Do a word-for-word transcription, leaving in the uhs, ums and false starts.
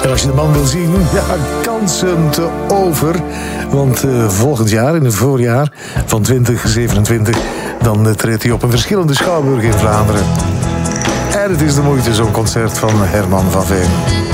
En als je de man wil zien, ja, kansen te over. Want uh, volgend jaar, in het voorjaar van twintig zevenentwintig... dan uh, treedt hij op een verschillende schouwburgen in Vlaanderen. En het is de moeite, zo'n concert van Herman van Veen.